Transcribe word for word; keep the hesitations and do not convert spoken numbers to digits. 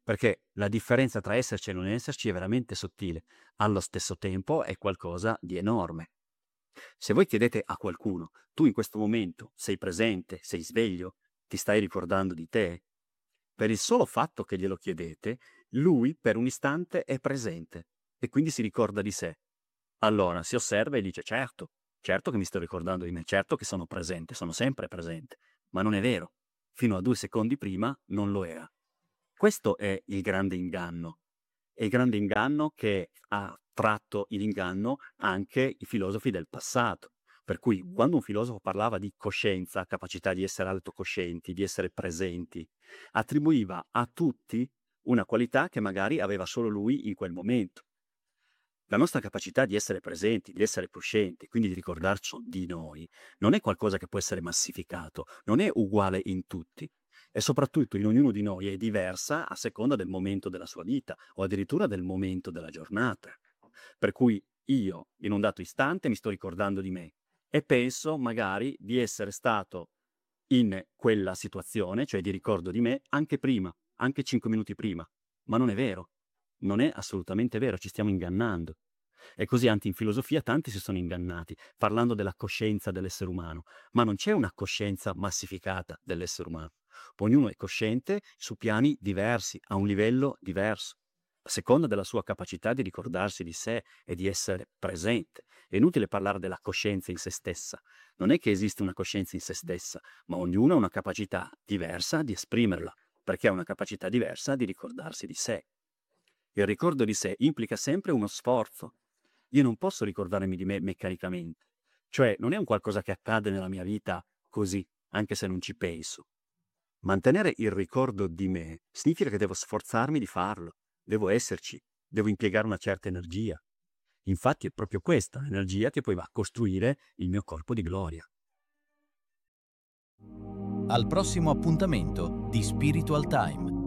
perché la differenza tra esserci e non esserci è veramente sottile, allo stesso tempo è qualcosa di enorme. Se voi chiedete a qualcuno, tu in questo momento sei presente, sei sveglio, ti stai ricordando di te? Per il solo fatto che glielo chiedete, lui per un istante è presente e quindi si ricorda di sé. Allora si osserva e dice: certo, certo che mi sto ricordando di me, certo che sono presente, sono sempre presente, ma non è vero. Fino a due secondi prima non lo era. Questo è il grande inganno. È il grande inganno che ha tratto in inganno anche i filosofi del passato. Per cui quando un filosofo parlava di coscienza, capacità di essere autocoscienti, di essere presenti, attribuiva a tutti una qualità che magari aveva solo lui in quel momento. La nostra capacità di essere presenti, di essere coscienti, quindi di ricordarci di noi, non è qualcosa che può essere massificato, non è uguale in tutti e soprattutto in ognuno di noi è diversa a seconda del momento della sua vita o addirittura del momento della giornata. Per cui io, in un dato istante, mi sto ricordando di me e penso magari di essere stato in quella situazione, cioè di ricordo di me, anche prima, anche cinque minuti prima. Ma non è vero, non è assolutamente vero, ci stiamo ingannando. E così anche in filosofia tanti si sono ingannati, parlando della coscienza dell'essere umano, ma non c'è una coscienza massificata dell'essere umano. Ognuno è cosciente su piani diversi, a un livello diverso, a seconda della sua capacità di ricordarsi di sé e di essere presente. È inutile parlare della coscienza in se stessa. Non è che esiste una coscienza in se stessa, ma ognuno ha una capacità diversa di esprimerla, perché ha una capacità diversa di ricordarsi di sé. Il ricordo di sé implica sempre uno sforzo. Io non posso ricordarmi di me meccanicamente. Cioè, non è un qualcosa che accade nella mia vita così, anche se non ci penso. Mantenere il ricordo di me significa che devo sforzarmi di farlo, devo esserci, devo impiegare una certa energia. Infatti è proprio questa energia che poi va a costruire il mio corpo di gloria. Al prossimo appuntamento di Spiritual Time.